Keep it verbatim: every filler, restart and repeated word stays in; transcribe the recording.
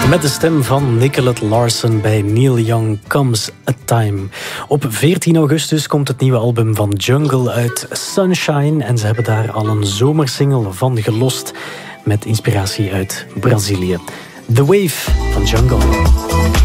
Met de stem van Nicolette Larson bij Neil Young, Comes a Time. Op veertien augustus komt het nieuwe album van Jungle uit, Sunshine. En ze hebben daar al een zomersingle van gelost met inspiratie uit Brazilië. The Wave van Jungle.